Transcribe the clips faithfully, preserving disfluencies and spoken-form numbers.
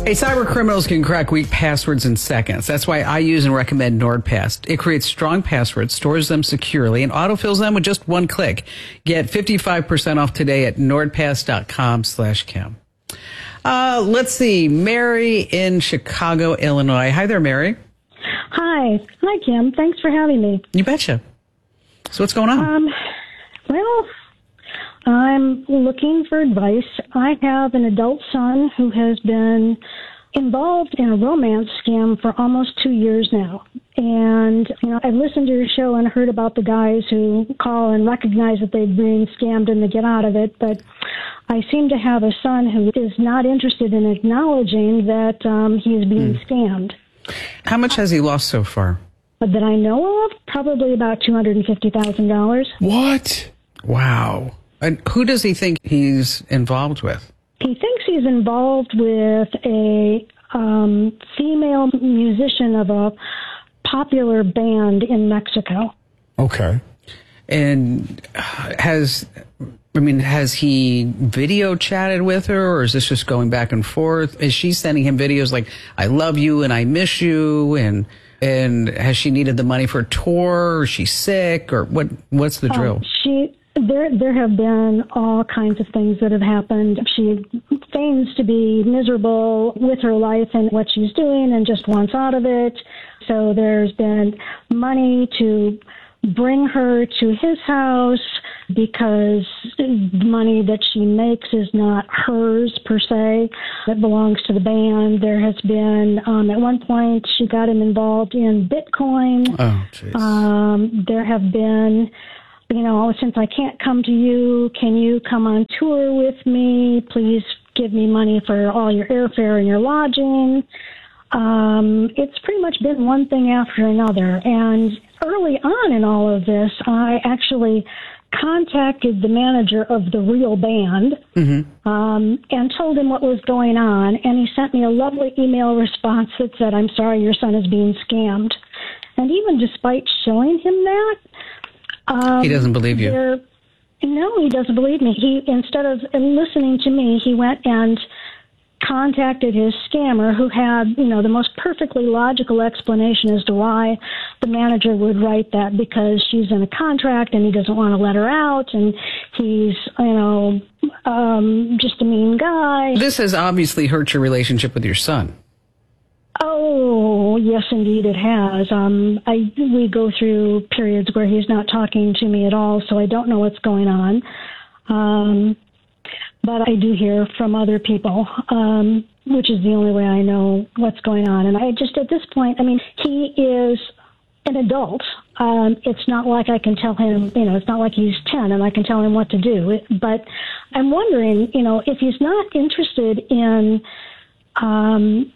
Hey, cyber criminals can crack weak passwords in seconds. That's why I use and recommend NordPass. It creates strong passwords, stores them securely, and autofills them with just one click. Get fifty-five percent off today at nordpass.com slash Kim. Uh, let's see. Mary in Chicago, Illinois. Hi there, Mary. Hi. Hi, Kim. Thanks for having me. You betcha. So what's going on? Um, well, I'm looking for advice. I have an adult son who has been involved in a romance scam for almost two years now. And, you know, I've listened to your show and heard about the guys who call and recognize that they've been scammed and they get out of it. But I seem to have a son who is not interested in acknowledging that um, he is being mm. scammed. How much has he lost so far? That I know of, probably about two hundred fifty thousand dollars. What? Wow. And who does he think he's involved with? He thinks he's involved with a um, female musician of a popular band in Mexico. Okay. And has, I mean, has he video chatted with her, or is this just going back and forth? Is she sending him videos like, I love you and I miss you, and and has she needed the money for a tour, or is she sick, or what? What's the drill? Um, she... There there have been all kinds of things that have happened. She feigns to be miserable with her life and what she's doing and just wants out of it. So there's been money to bring her to his house because the money that she makes is not hers per se. It belongs to the band. There has been, um, at one point, she got him involved in Bitcoin. Oh, jeez. Um, there have been... You know, since I can't come to you, can you come on tour with me? Please give me money for all your airfare and your lodging. Um, it's pretty much been one thing after another. And early on in all of this, I actually contacted the manager of the real band mm-hmm. um, and told him what was going on. And he sent me a lovely email response that said, I'm sorry, your son is being scammed. And even despite showing him that, Um, he doesn't believe you. No, he doesn't believe me. He, instead of listening to me, he went and contacted his scammer, who had, you know, the most perfectly logical explanation as to why the manager would write that, because she's in a contract and he doesn't want to let her out, and he's, you know, um, just a mean guy. This has obviously hurt your relationship with your son. Oh, yes, indeed it has. Um, I we go through periods where he's not talking to me at all, so I don't know what's going on. Um, but I do hear from other people, um, which is the only way I know what's going on. And I just, at this point, I mean, he is an adult. Um, it's not like I can tell him, you know, it's not like he's ten and I can tell him what to do. It, but I'm wondering, you know, if he's not interested in um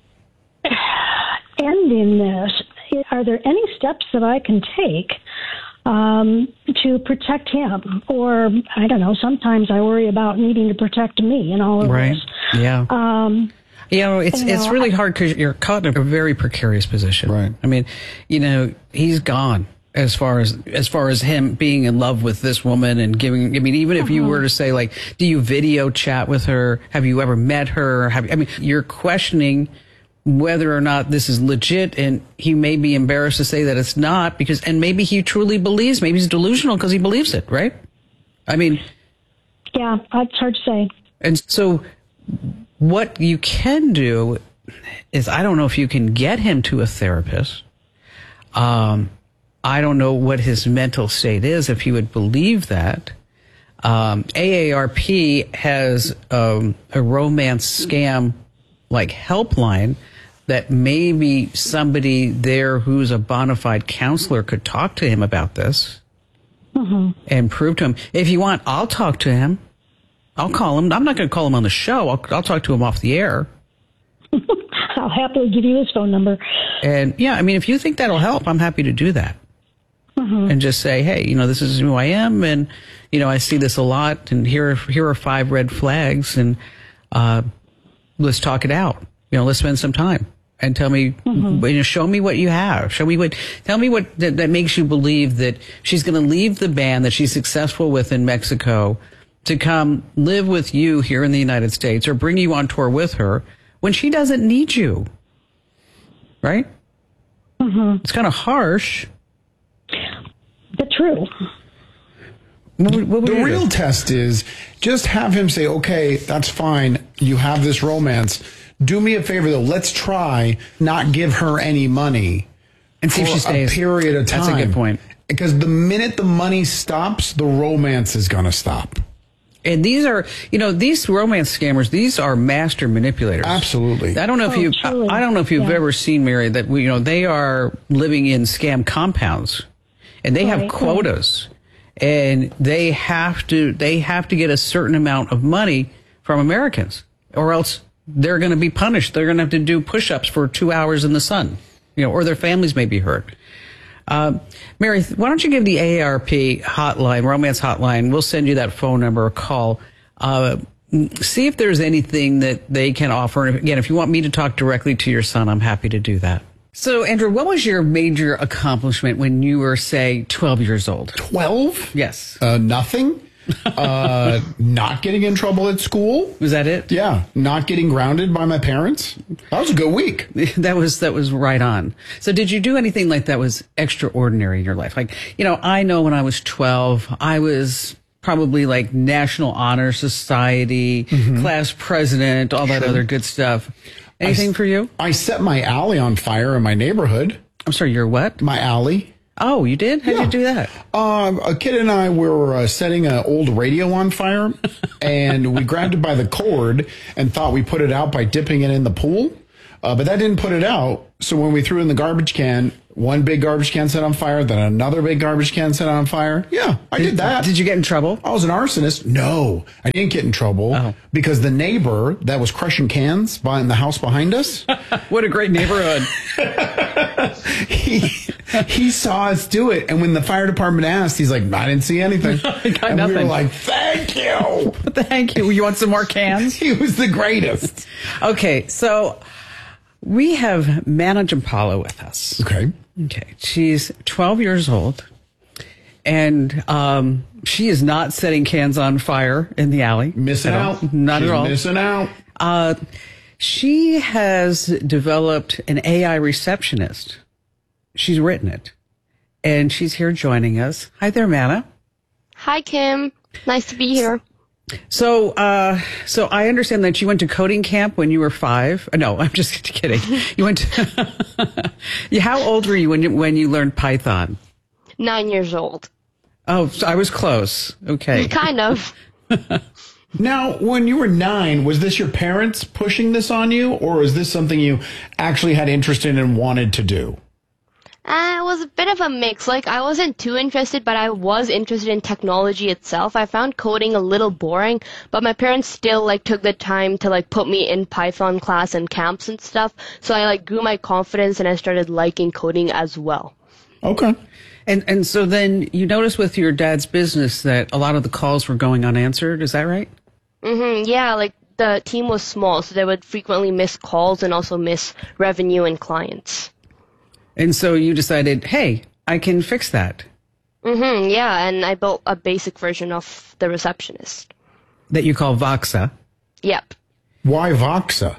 ending this, are there any steps that I can take um, to protect him? Or, I don't know, sometimes I worry about needing to protect me in all of right. this. Yeah. Um, you know, it's, you know, it's really I, hard because you're caught in a very precarious position. Right. I mean, you know, he's gone as far as, as far as him being in love with this woman and giving, I mean, even if uh-huh. you were to say, like, do you video chat with her? Have you ever met her? Have I mean, you're questioning whether or not this is legit, and he may be embarrassed to say that it's not, because, and maybe he truly believes, maybe he's delusional because he believes it, right? I mean, yeah, it's hard to say. And so what you can do is, I don't know if you can get him to a therapist. Um, I don't know what his mental state is, if he would believe that. Um, A A R P has um, a romance scam like helpline that maybe somebody there who's a bona fide counselor could talk to him about this mm-hmm. and prove to him. If you want, I'll talk to him. I'll call him. I'm not going to call him on the show. I'll, I'll talk to him off the air. I'll happily give you his phone number. And yeah, I mean, if you think that'll help, I'm happy to do that. Mm-hmm. And just say, hey, you know, this is who I am, and, you know, I see this a lot, and here, here are five red flags, and uh, let's talk it out. You know, let's spend some time and tell me, mm-hmm. you know, show me what you have. Show me what, tell me what that, that makes you believe that she's going to leave the band that she's successful with in Mexico to come live with you here in the United States, or bring you on tour with her, when she doesn't need you. Right? Mm-hmm. It's kind of harsh. But true. What would, what would The you real do? test is just have him say, okay, that's fine. You have this romance. Do me a favor, though. Let's try not give her any money And see if for she stays. a period of time. That's a good point. Because the minute the money stops, the romance is going to stop. And these are, you know, these romance scammers, these are master manipulators. Absolutely. I don't know if Oh, you, truly. I, I don't know if you've Yeah. ever seen, Mary, that, you know, they are living in scam compounds and they have Right, quotas and they have to, they have to get a certain amount of money from Americans or else they're going to be punished. They're going to have to do push-ups for two hours in the sun, you know, or their families may be hurt. Uh, Mary, why don't you give the A A R P hotline, romance hotline? We'll send you that phone number or call. Uh, see if there's anything that they can offer. And again, if you want me to talk directly to your son, I'm happy to do that. So, Andrew, what was your major accomplishment when you were, say, twelve years old? twelve? Yes. Uh, nothing. uh, not getting in trouble at school. Was that it? Yeah. Not getting grounded by my parents. That was a good week. That was that was right on. So did you do anything like that was extraordinary in your life? Like, you know, I know when I was twelve, I was probably like National Honor Society, class president, all that other good stuff. Anything I, for you? I set my alley on fire in my neighborhood. I'm sorry, you're what? My alley. Oh, you did? How'd Yeah. you do that? Um, a kid and I were uh, setting an old radio on fire, and we grabbed it by the cord and thought we put it out by dipping it in the pool. Uh, but that didn't put it out. So when we threw it in the garbage can, one big garbage can set on fire, then another big garbage can set on fire. Yeah, I did, that. Did you get in trouble? I was an arsonist. No, I didn't get in trouble Oh. because the neighbor that was crushing cans behind the house behind us, What a great neighborhood. he he saw us do it. And when the fire department asked, he's like, I didn't see anything. got and we nothing. were like, thank you. What the heck? You, you want some more cans? He was the greatest. Okay, so we have Mana Jampala with us. Okay. Okay, she's twelve years old, and um, she is not setting cans on fire in the alley. Missing at all. out. Not She's at all. Missing out. Uh, she has developed an A I receptionist. She's written it, and she's here joining us. Hi there, Mana. Hi, Kim. Nice to be here. So, uh, so I understand that you went to coding camp when you were five. Uh, No, I'm just kidding. You went to, yeah, how old were you when you, when you learned Python? Nine years old. Oh, so I was close. Okay. Kind of. Now, when you were nine, was this your parents pushing this on you, or is this something you actually had interest in and wanted to do? Uh, it was a bit of a mix. Like, I wasn't too interested, but I was interested in technology itself. I found coding a little boring, but my parents still, like, took the time to, like, put me in Python class and camps and stuff. So I, like, grew my confidence and I started liking coding as well. Okay. And and so then you noticed with your dad's business that a lot of the calls were going unanswered. Is that right? Mm-hmm. Yeah, like, the team was small, so they would frequently miss calls and also miss revenue and clients. And so you decided, hey, I can fix that. Mm-hmm, yeah, and I built a basic version of the receptionist. That you call Voxa. Yep. Why Voxa?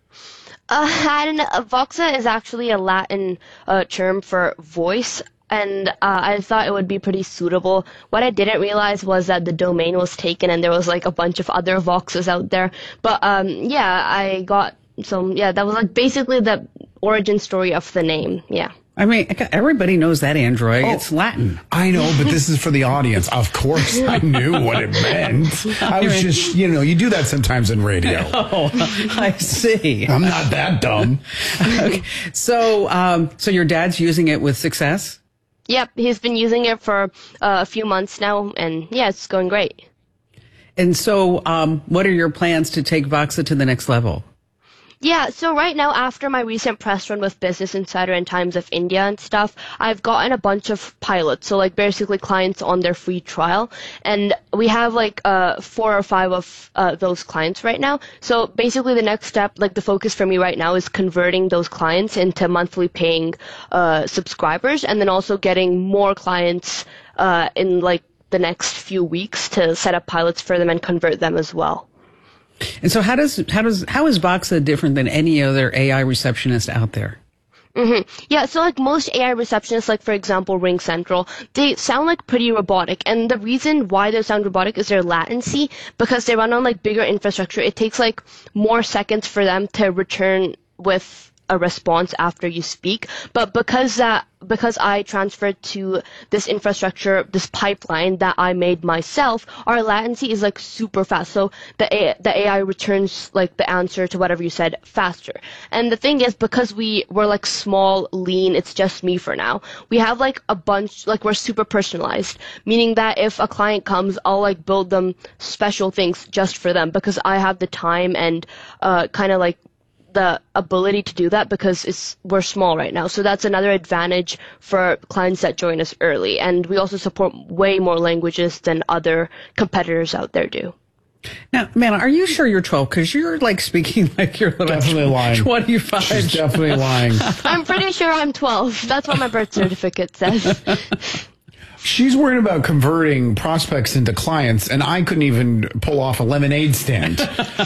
Uh, I don't know. Voxa is actually a Latin uh, term for voice, and uh, I thought it would be pretty suitable. What I didn't realize was that the domain was taken and there was like a bunch of other Voxas out there. But um, yeah, I got some, yeah, that was like basically the origin story of the name, yeah. I mean, everybody knows that Android. Oh. It's Latin. I know, but this is for the audience. Of course, I knew what it meant. I was just, you know, you do that sometimes in radio. Oh, I see. I'm not that dumb. Okay. So, um, so your dad's using it with success? Yep, he's been using it for uh, a few months now, and yeah, it's going great. And so, um, what are your plans to take Voxa to the next level? Yeah, so right now, after my recent press run with Business Insider and Times of India and stuff, I've gotten a bunch of pilots, so like basically clients on their free trial, and we have like uh, four or five of uh, those clients right now. So basically the next step, like the focus for me right now is converting those clients into monthly paying uh, subscribers, and then also getting more clients uh, in like the next few weeks to set up pilots for them and convert them as well. And so how does, how does, how is Voxa different than any other A I receptionist out there? Mm-hmm. Yeah, so like most A I receptionists, like for example Ring Central, they sound like pretty robotic. And the reason why they sound robotic is their latency, because they run on like bigger infrastructure. It takes like more seconds for them to return with a response after you speak. But because that, because I transferred to this infrastructure, this pipeline that I made myself, our latency is like super fast. So the A, the A I returns like the answer to whatever you said faster. And the thing is, because we were like small, lean, it's just me for now. We have like a bunch, like we're super personalized, meaning that if a client comes, I'll like build them special things just for them because I have the time and uh, kind of like the ability to do that because it's we're small right now. So that's another advantage for clients that join us early. And we also support way more languages than other competitors out there do. Now, man, are you sure you're twelve? Because you're like speaking like you're definitely lying. twenty-five. She's definitely lying. I'm pretty sure I'm twelve. That's what my birth certificate says. She's worried about converting prospects into clients, and I couldn't even pull off a lemonade stand.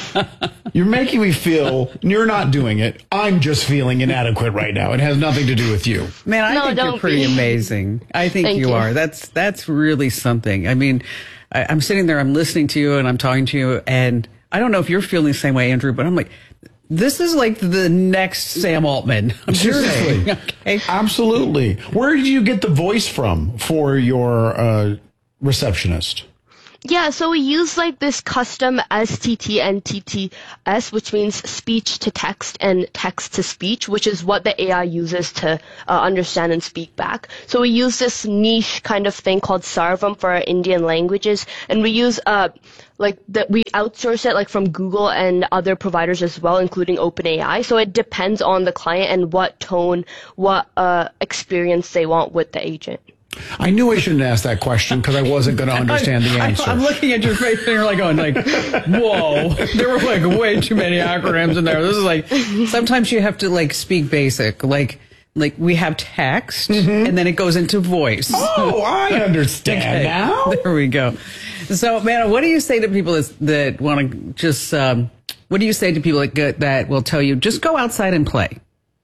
You're making me feel you're not doing it. I'm just feeling inadequate right now. It has nothing to do with you. Man, I no, think you're pretty be. amazing. I think Thank you, you are. That's that's really something. I mean, I, I'm sitting there, I'm listening to you, and I'm talking to you, and I don't know if you're feeling the same way, Andrew, but I'm like, this is like the next Sam Altman. I'm Seriously. okay. Absolutely. Where did you get the voice from for your uh, receptionist? Yeah, so we use like this custom S T T and T T S, which means speech to text and text to speech, which is what the A I uses to uh, understand and speak back. So we use this niche kind of thing called Sarvam for our Indian languages, and we use uh like that we outsource it like from Google and other providers as well, including OpenAI. So it depends on the client and what tone, what uh experience they want with the agent. I knew I shouldn't ask that question because I wasn't going to understand the answer. I, I'm looking at your face and you're like going like, whoa, there were like way too many acronyms in there. This is like, sometimes you have to like speak basic, like, like we have text mm-hmm. and then it goes into voice. Oh, I understand okay. now. There we go. So, man, what do you say to people that, that want to just, um, what do you say to people that, that will tell you, just go outside and play?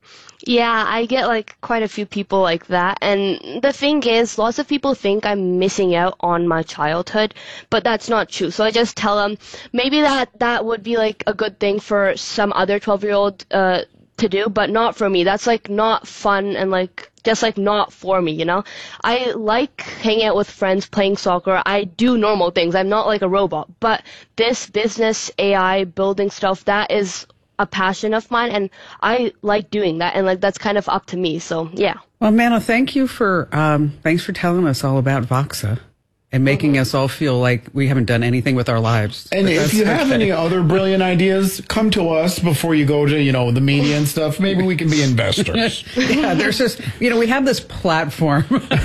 Yeah, I get like quite a few people like that. And the thing is, lots of people think I'm missing out on my childhood, but that's not true. So I just tell them maybe that that would be like a good thing for some other twelve year old uh, to do, but not for me. That's like not fun and like just like not for me, you know? I like hanging out with friends, playing soccer. I do normal things. I'm not like a robot, but this business, A I, building stuff, that is a passion of mine, and I like doing that, and like that's kind of up to me. So yeah. Well, Mana, thank you for um, thanks for telling us all about Voxa and making mm-hmm. us all feel like we haven't done anything with our lives. And but if you okay. have any other brilliant ideas, come to us before you go to you know the media and stuff. Maybe we can be investors. Yeah, there's just you know we have this platform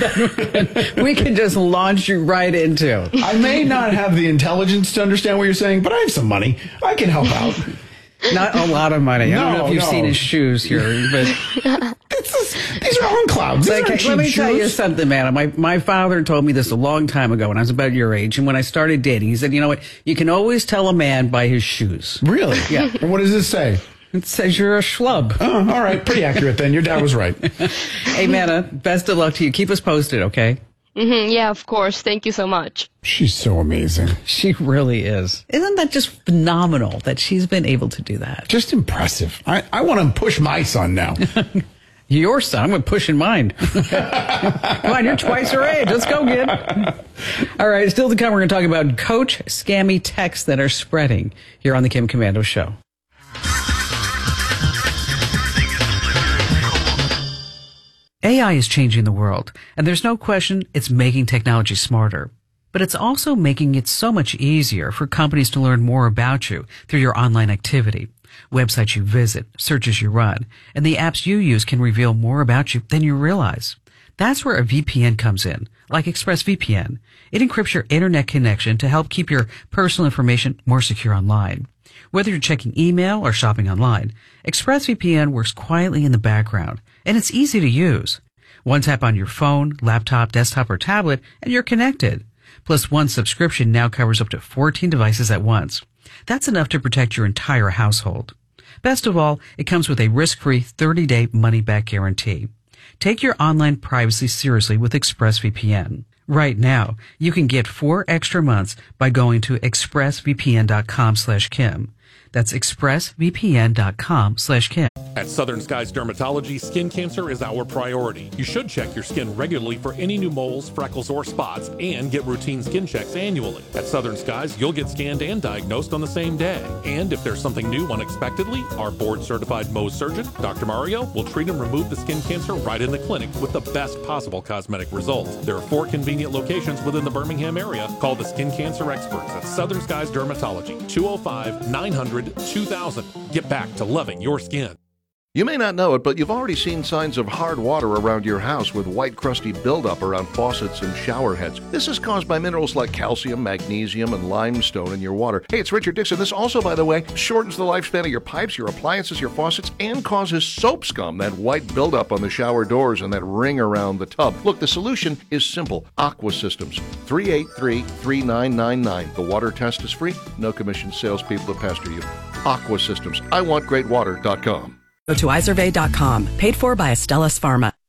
that we can just launch you right into. I may not have the intelligence to understand what you're saying, but I have some money. I can help out. Not a lot of money. No, I don't know if you've no. seen his shoes here, but is, these are on clouds. Like, let me shoes. tell you something, man. My my father told me this a long time ago when I was about your age, and when I started dating, he said, "You know what? You can always tell a man by his shoes." Really? Yeah. And what does this say? It says you're a schlub. Oh, all right. Pretty accurate then. Your dad was right. Hey, Mana, best of luck to you. Keep us posted, okay? Mm-hmm, yeah, of course. Thank you so much. She's so amazing. She really is. Isn't that just phenomenal that she's been able to do that? Just impressive. I, I want to push my son now. Your son? I'm going to push in mine. Come on, you're twice her age. Let's go, kid. All right, still to come, we're going to talk about coach scammy texts that are spreading here on the Kim Komando Show. A I is changing the world, and there's no question it's making technology smarter. But it's also making it so much easier for companies to learn more about you through your online activity, websites you visit, searches you run, and the apps you use can reveal more about you than you realize. That's where a V P N comes in, like ExpressVPN. It encrypts your internet connection to help keep your personal information more secure online. Whether you're checking email or shopping online, ExpressVPN works quietly in the background, and it's easy to use. One tap on your phone, laptop, desktop, or tablet, and you're connected. Plus, one subscription now covers up to fourteen devices at once. That's enough to protect your entire household. Best of all, it comes with a risk-free thirty-day money-back guarantee. Take your online privacy seriously with ExpressVPN. Right now, you can get four extra months by going to expressvpn.com slash Kim. That's expressvpn.com slash Kim. At Southern Skies Dermatology, skin cancer is our priority. You should check your skin regularly for any new moles, freckles, or spots, and get routine skin checks annually. At Southern Skies, you'll get scanned and diagnosed on the same day. And if there's something new unexpectedly, our board-certified Mohs surgeon, Doctor Mario, will treat and remove the skin cancer right in the clinic with the best possible cosmetic results. There are four convenient locations within the Birmingham area. Call the skin cancer experts at Southern Skies Dermatology, two oh five, nine hundred, two thousand. Get back to loving your skin. You may not know it, but you've already seen signs of hard water around your house with white crusty buildup around faucets and shower heads. This is caused by minerals like calcium, magnesium, and limestone in your water. Hey, it's Richard Dixon. This also, by the way, shortens the lifespan of your pipes, your appliances, your faucets, and causes soap scum, that white buildup on the shower doors and that ring around the tub. Look, the solution is simple. Aqua Systems, three eight three, three nine nine nine. The water test is free. No commission salespeople to pester you. Aqua Systems. I want great water dot com. Go to isurvey dot com, paid for by Astellas Pharma.